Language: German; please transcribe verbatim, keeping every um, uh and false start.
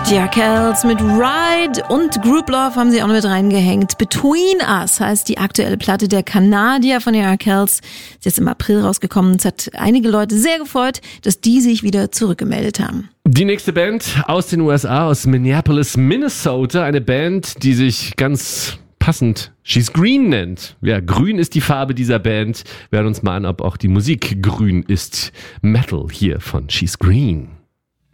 Die Arkells mit Ride und Group Love haben sie auch noch mit reingehängt. Between Us heißt die aktuelle Platte der Kanadier von den Arkells. Sie ist im April rausgekommen. Es hat einige Leute sehr gefreut, dass die sich wieder zurückgemeldet haben. Die nächste Band aus den U S A, aus Minneapolis, Minnesota. Eine Band, die sich ganz passend She's Green nennt. Ja, grün ist die Farbe dieser Band. Wir hören uns mal an, ob auch die Musik grün ist. Metal hier von She's Green.